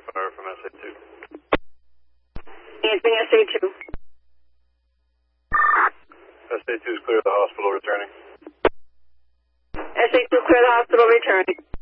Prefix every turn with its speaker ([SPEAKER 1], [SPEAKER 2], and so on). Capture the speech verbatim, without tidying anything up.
[SPEAKER 1] fire from S A two.
[SPEAKER 2] Anything S A two?
[SPEAKER 1] S A two is clear of the hospital, returning.
[SPEAKER 2] S A two clear the hospital, returning.